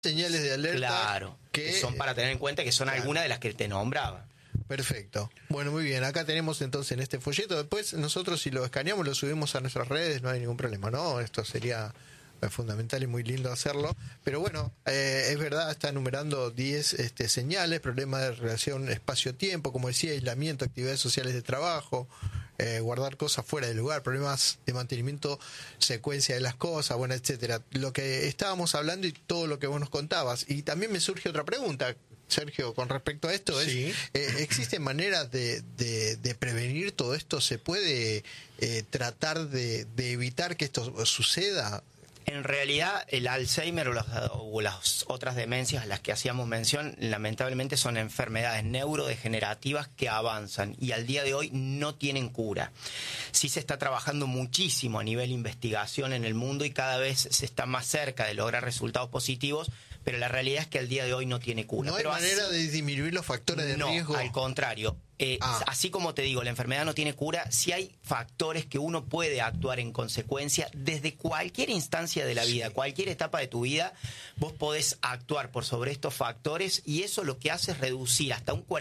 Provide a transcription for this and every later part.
señales de alerta. Claro, que son para tener en cuenta, que son algunas de las que te nombraba. Perfecto. Bueno, muy bien. Acá tenemos entonces en este folleto. Después nosotros, si lo escaneamos, lo subimos a nuestras redes, no hay ningún problema, ¿no? Esto sería fundamental y muy lindo hacerlo. Pero bueno, es verdad, está enumerando 10 señales: problemas de relación espacio-tiempo, como decía, aislamiento, actividades sociales de trabajo, guardar cosas fuera del lugar, problemas de mantenimiento, secuencia de las cosas, bueno, etcétera. Lo que estábamos hablando y todo lo que vos nos contabas. Y también me surge otra pregunta, Sergio, con respecto a esto. Sí. ¿Existen maneras de prevenir todo esto? ¿Se puede tratar de evitar que esto suceda? En realidad, el Alzheimer o las otras demencias a las que hacíamos mención, lamentablemente son enfermedades neurodegenerativas que avanzan y al día de hoy no tienen cura. Sí se está trabajando muchísimo a nivel investigación en el mundo y cada vez se está más cerca de lograr resultados positivos, pero la realidad es que al día de hoy no tiene cura. ¿No hay manera de disminuir los factores de riesgo? No, al contrario. Así como te digo, la enfermedad no tiene cura, sí hay factores que uno puede actuar en consecuencia desde cualquier instancia de la vida, cualquier etapa de tu vida, vos podés actuar por sobre estos factores y eso lo que hace es reducir hasta un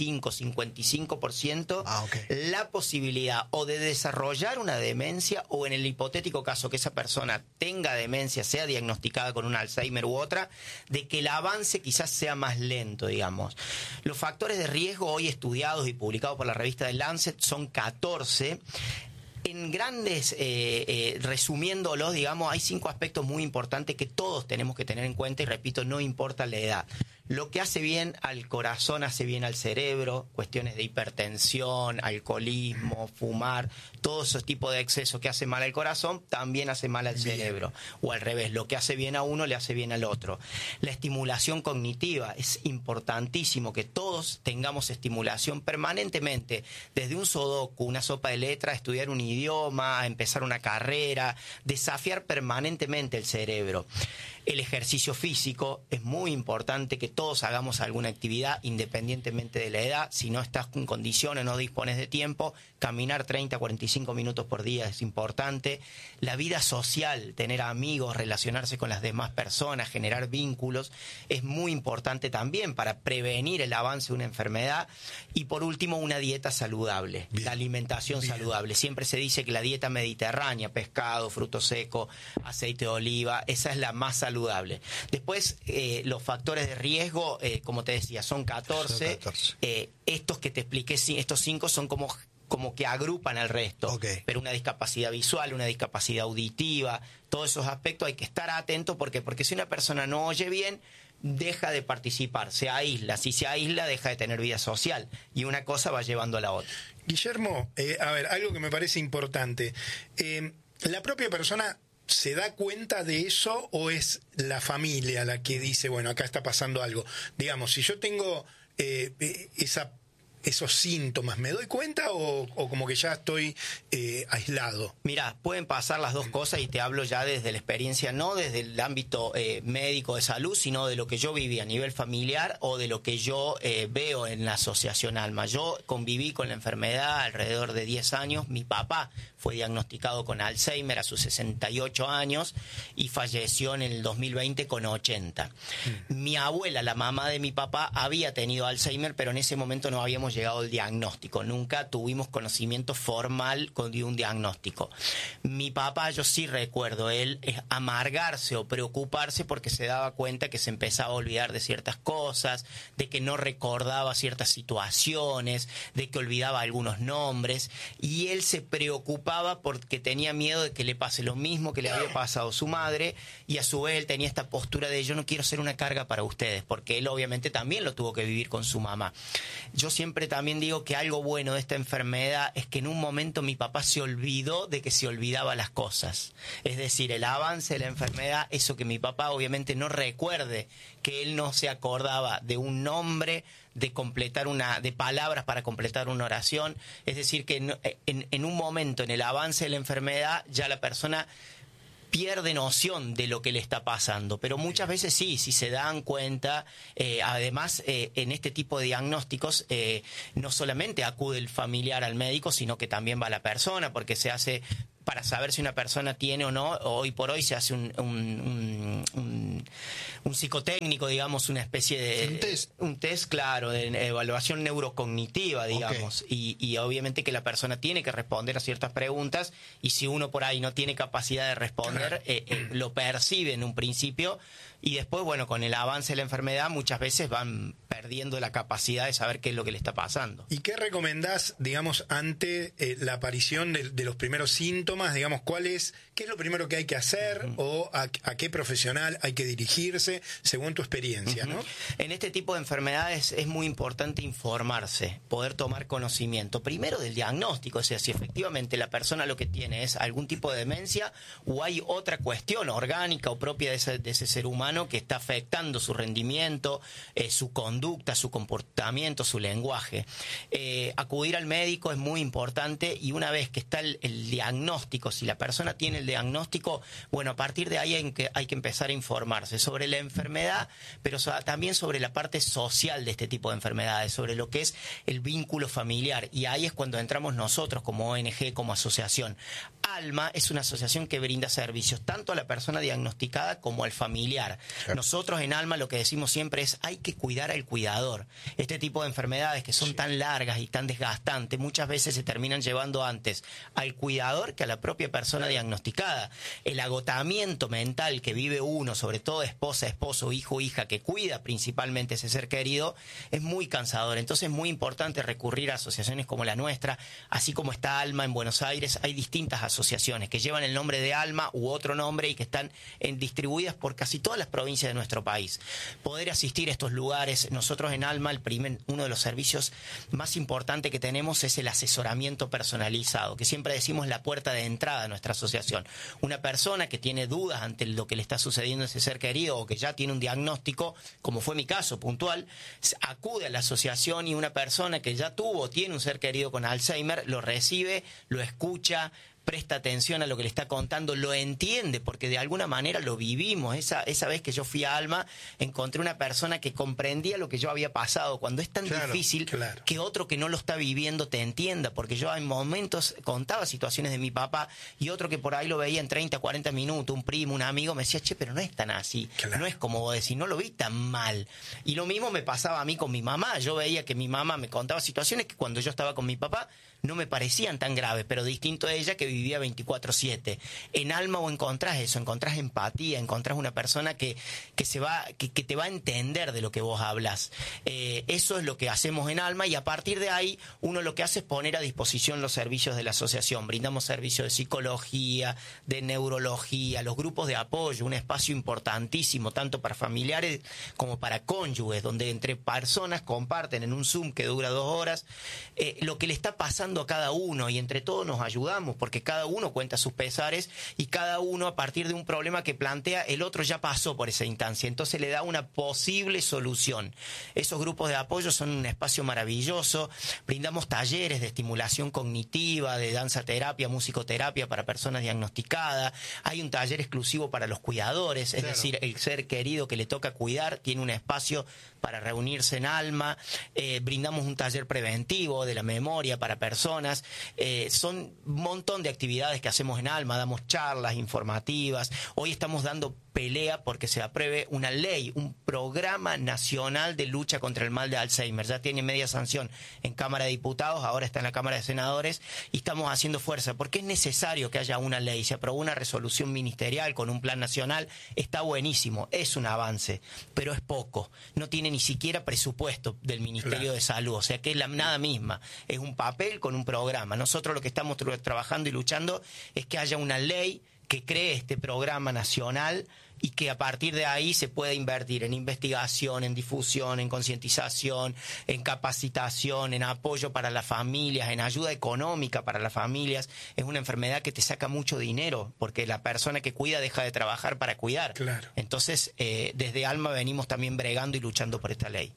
45-55% la posibilidad o de desarrollar una demencia o en el hipotético caso que esa persona tenga demencia, sea diagnosticada con un Alzheimer u otra, de que el avance quizás sea más lento, digamos. Los factores de riesgo hoy estudiados y publicados por la revista The Lancet son 14. En grandes, resumiéndolos, digamos, hay 5 aspectos muy importantes que todos tenemos que tener en cuenta y repito, no importa la edad. Lo que hace bien al corazón hace bien al cerebro, cuestiones de hipertensión, alcoholismo, fumar, todos esos tipos de excesos que hacen mal al corazón también hace mal al cerebro. O al revés, lo que hace bien a uno le hace bien al otro. La estimulación cognitiva, es importantísimo que todos tengamos estimulación permanentemente, desde un sudoku, una sopa de letras, estudiar un idioma, empezar una carrera, desafiar permanentemente el cerebro. El ejercicio físico, es muy importante que todos hagamos alguna actividad independientemente de la edad. Si no estás en condiciones, no dispones de tiempo, caminar 30 a 45 minutos por día es importante. La vida social, tener amigos, relacionarse con las demás personas, generar vínculos, es muy importante también para prevenir el avance de una enfermedad. Y por último, una dieta saludable, la alimentación saludable. Siempre se dice que la dieta mediterránea, pescado, fruto seco, aceite de oliva, esa es la más saludable. Después, los factores de riesgo, como te decía, son 14. Estos que te expliqué, estos 5 son como que agrupan al resto. Pero una discapacidad visual, una discapacidad auditiva, todos esos aspectos hay que estar atentos. Porque si una persona no oye bien, deja de participar, se aísla. Si se aísla, deja de tener vida social. Y una cosa va llevando a la otra. Guillermo, a ver, algo que me parece importante. ¿La propia persona se da cuenta de eso o es la familia la que dice, bueno, acá está pasando algo? Digamos, si yo tengo esos síntomas, ¿me doy cuenta o como que ya estoy aislado? Mirá, pueden pasar las dos cosas y te hablo ya desde la experiencia, no desde el ámbito médico de salud, sino de lo que yo viví a nivel familiar o de lo que yo veo en la asociación Alma. Yo conviví con la enfermedad alrededor de 10 años. Mi papá fue diagnosticado con Alzheimer a sus 68 años y falleció en el 2020 con 80. Mi abuela, la mamá de mi papá, había tenido Alzheimer, pero en ese momento no habíamos llegado al diagnóstico. Nunca tuvimos conocimiento formal de un diagnóstico. Mi papá, yo sí recuerdo él amargarse o preocuparse porque se daba cuenta que se empezaba a olvidar de ciertas cosas, de que no recordaba ciertas situaciones, de que olvidaba algunos nombres, y él se preocupaba porque tenía miedo de que le pase lo mismo que le había pasado a su madre, y a su vez él tenía esta postura de yo no quiero ser una carga para ustedes, porque él obviamente también lo tuvo que vivir con su mamá. Yo siempre también digo que algo bueno de esta enfermedad es que en un momento mi papá se olvidó de que se olvidaba las cosas. Es decir, el avance de la enfermedad, eso que mi papá obviamente no recuerde, que él no se acordaba de un nombre, de completar de palabras para completar una oración. Es decir, que en un momento, en el avance de la enfermedad, ya la persona pierde noción de lo que le está pasando, pero muchas veces sí, si se dan cuenta. Además, en este tipo de diagnósticos no solamente acude el familiar al médico, sino que también va la persona, porque se hace para saber si una persona tiene o no. Hoy por hoy se hace un psicotécnico, digamos, una especie de... Un test, claro, de evaluación neurocognitiva, digamos. Okay. Y obviamente que la persona tiene que responder a ciertas preguntas, y si uno por ahí no tiene capacidad de responder, lo percibe en un principio, y después, bueno, con el avance de la enfermedad muchas veces van perdiendo la capacidad de saber qué es lo que le está pasando. ¿Y qué recomendás, digamos, ante la aparición de los primeros síntomas? Digamos, qué es lo primero que hay que hacer, o a qué profesional hay que dirigirse, según tu experiencia, ¿no? En este tipo de enfermedades es muy importante informarse, poder tomar conocimiento, primero del diagnóstico, o sea, si efectivamente la persona lo que tiene es algún tipo de demencia, o hay otra cuestión orgánica o propia de ese ser humano que está afectando su rendimiento, su conducta, su comportamiento, su lenguaje. Acudir al médico es muy importante, y una vez que está el diagnóstico, si la persona tiene el diagnóstico, bueno, a partir de ahí hay que empezar a informarse sobre la enfermedad, pero también sobre la parte social de este tipo de enfermedades, sobre lo que es el vínculo familiar, y ahí es cuando entramos nosotros como ONG, como asociación. ALMA es una asociación que brinda servicios tanto a la persona diagnosticada como al familiar. Claro. Nosotros en ALMA lo que decimos siempre es: hay que cuidar al cuidador. Este tipo de enfermedades que son tan largas y tan desgastantes muchas veces se terminan llevando antes al cuidador que a la propia persona diagnosticada. El agotamiento mental que vive uno, sobre todo esposa, esposo, hijo, hija, que cuida principalmente ese ser querido, es muy cansador. Entonces es muy importante recurrir a asociaciones como la nuestra, así como está ALMA en Buenos Aires. Hay distintas asociaciones que llevan el nombre de ALMA u otro nombre y que están distribuidas por casi todas las provincias de nuestro país. Poder asistir a estos lugares. Nosotros en ALMA, uno de los servicios más importantes que tenemos es el asesoramiento personalizado, que siempre decimos la puerta de entrada a nuestra asociación. Una persona que tiene dudas ante lo que le está sucediendo a ese ser querido, o que ya tiene un diagnóstico, como fue mi caso puntual, acude a la asociación, y una persona que ya tiene un ser querido con Alzheimer, lo recibe, lo escucha, presta atención a lo que le está contando, lo entiende, porque de alguna manera lo vivimos. Esa vez que yo fui a ALMA, encontré una persona que comprendía lo que yo había pasado, cuando es tan difícil que otro que no lo está viviendo te entienda, porque yo en momentos contaba situaciones de mi papá, y otro que por ahí lo veía en 30, 40 minutos, un primo, un amigo, me decía: che, pero no es tan así, no es como vos decís, no lo vi tan mal. Y lo mismo me pasaba a mí con mi mamá. Yo veía que mi mamá me contaba situaciones que cuando yo estaba con mi papá no me parecían tan graves, pero distinto a ella, que vivía 24/7. En ALMA o encontrás eso, encontrás empatía, encontrás una persona que te va a entender de lo que vos hablas. Eso es lo que hacemos en ALMA, y a partir de ahí uno lo que hace es poner a disposición los servicios de la asociación. Brindamos servicios de psicología, de neurología, los grupos de apoyo, un espacio importantísimo tanto para familiares como para cónyuges, donde entre personas comparten en un Zoom que dura 2 horas lo que le está pasando a cada uno, y entre todos nos ayudamos, porque cada uno cuenta sus pesares, y cada uno, a partir de un problema que plantea, el otro ya pasó por esa instancia, entonces le da una posible solución. Esos grupos de apoyo son un espacio maravilloso. Brindamos talleres de estimulación cognitiva, de danza terapia, musicoterapia para personas diagnosticadas. Hay un taller exclusivo para los cuidadores, es decir, el ser querido que le toca cuidar tiene un espacio para reunirse en ALMA. Brindamos un taller preventivo de la memoria para personas. Son un montón de actividades que hacemos en ALMA. Damos charlas informativas. Hoy estamos dando pelea porque se apruebe una ley, un programa nacional de lucha contra el mal de Alzheimer. Ya tiene media sanción en Cámara de Diputados, ahora está en la Cámara de Senadores, y estamos haciendo fuerza porque es necesario que haya una ley. Se aprobó una resolución ministerial con un plan nacional, está buenísimo, es un avance, pero es poco. No tiene ni siquiera presupuesto del Ministerio de Salud, o sea que es la nada misma, es un papel con un programa. Nosotros lo que estamos trabajando y luchando es que haya una ley que cree este programa nacional, y que a partir de ahí se pueda invertir en investigación, en difusión, en concientización, en capacitación, en apoyo para las familias, en ayuda económica para las familias. Es una enfermedad que te saca mucho dinero, porque la persona que cuida deja de trabajar para cuidar. Entonces, desde ALMA venimos también bregando y luchando por esta ley.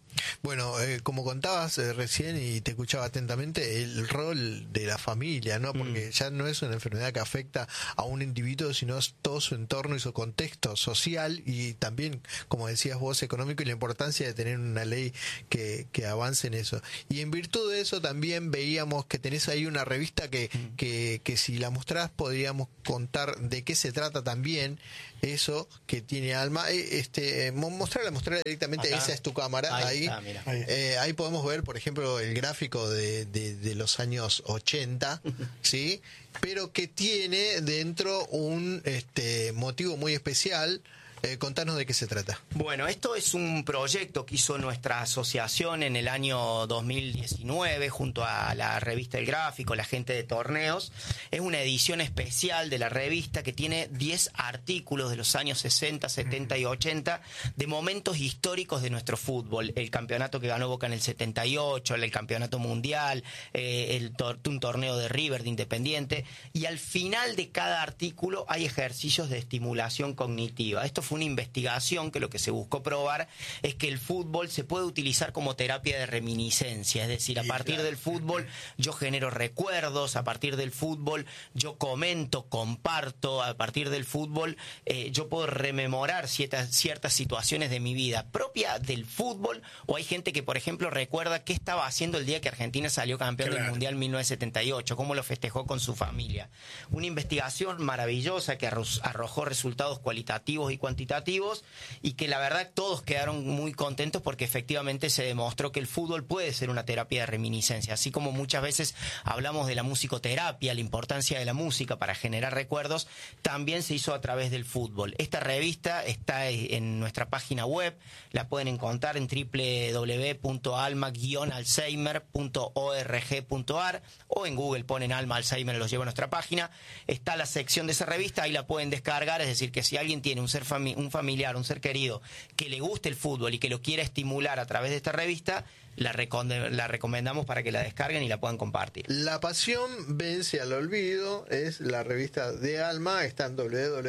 Bueno, como contabas recién y te escuchaba atentamente, el rol de la familia, ¿no? Porque ya no es una enfermedad que afecta a un individuo, sino todo su entorno y su contexto social y también, como decías vos, económico, y la importancia de tener una ley que avance en eso. Y en virtud de eso también veíamos que tenés ahí una revista que si la mostrás podríamos contar de qué se trata también eso que tiene Alma. Mostrarla directamente. Acá. Esa es tu cámara. Ahí está, ahí podemos ver, por ejemplo, el gráfico de los años 80, ¿sí? Pero que tiene dentro un motivo muy especial. Contanos de qué se trata. Bueno, esto es un proyecto que hizo nuestra asociación en el año 2019 junto a la revista El Gráfico, la gente de torneos. Es una edición especial de la revista que tiene 10 artículos de los años 60, 70 y 80 de momentos históricos de nuestro fútbol. El campeonato que ganó Boca en el 78, el campeonato mundial, un torneo de River, de Independiente. Y al final de cada artículo hay ejercicios de estimulación cognitiva. Esto fue una investigación que lo que se buscó probar es que el fútbol se puede utilizar como terapia de reminiscencia, es decir, a partir del fútbol yo genero recuerdos, a partir del fútbol yo comento, comparto, a partir del fútbol yo puedo rememorar ciertas situaciones de mi vida propia del fútbol, o hay gente que, por ejemplo, recuerda qué estaba haciendo el día que Argentina salió campeón del Mundial 1978, cómo lo festejó con su familia. Una investigación maravillosa que arrojó resultados cualitativos y cuantitativos, y que la verdad todos quedaron muy contentos porque efectivamente se demostró que el fútbol puede ser una terapia de reminiscencia, así como muchas veces hablamos de la musicoterapia, la importancia de la música para generar recuerdos, también se hizo a través del fútbol. Esta revista está en nuestra página web, la pueden encontrar en www.alma-alzheimer.org.ar o en Google ponen Alma Alzheimer y los lleva a nuestra página. Está la sección de esa revista, ahí la pueden descargar, es decir, que si alguien tiene un familiar, un ser querido que le guste el fútbol y que lo quiera estimular a través de esta revista, la recomendamos para que la descarguen y la puedan compartir. La pasión vence al olvido, es la revista de Alma, está en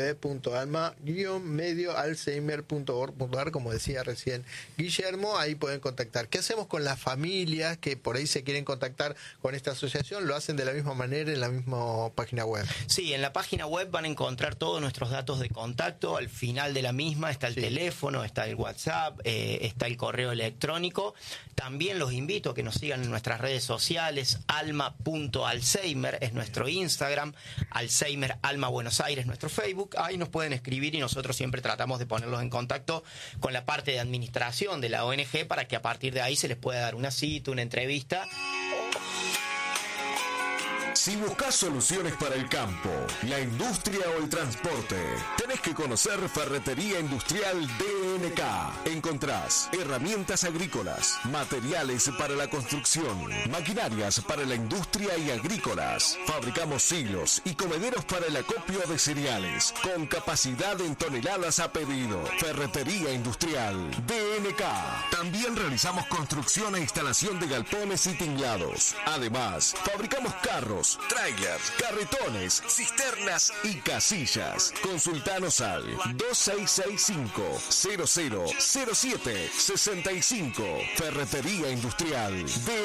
www.alma-medioalzheimer.org.ar, como decía recién Guillermo, ahí pueden contactar. ¿Qué hacemos con las familias que por ahí se quieren contactar con esta asociación? ¿Lo hacen de la misma manera en la misma página web? Sí, en la página web van a encontrar todos nuestros datos de contacto, al final de la misma está el teléfono, está el WhatsApp, está el correo electrónico. También los invito a que nos sigan en nuestras redes sociales. Alma.alzheimer es nuestro Instagram, Alzheimer Alma Buenos Aires nuestro Facebook. Ahí nos pueden escribir y nosotros siempre tratamos de ponerlos en contacto con la parte de administración de la ONG para que a partir de ahí se les pueda dar una cita, una entrevista. Si buscas soluciones para el campo, la industria o el transporte, tenés que conocer Ferretería Industrial DNK. Encontrás herramientas agrícolas, materiales para la construcción, maquinarias para la industria y agrícolas. Fabricamos silos y comederos para el acopio de cereales, con capacidad en toneladas a pedido. Ferretería Industrial DNK. También realizamos construcción e instalación de galpones y tinglados. Además, fabricamos carros, trailers, carretones, cisternas y casillas. Consultanos al 2665-000765. Ferretería Industrial